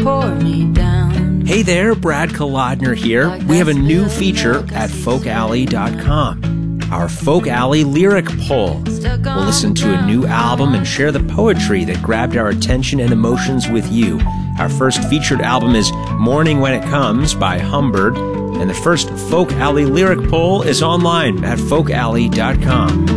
pour me down. Hey there, Brad Kolodner here. We have a new feature at folkalley.com. Our Folk Alley Lyric Poll. We'll listen to a new album and share the poetry that grabbed our attention and emotions with you. Our first featured album is Morning When It Comes by Humbird, and the first Folk Alley Lyric Poll is online at folkalley.com.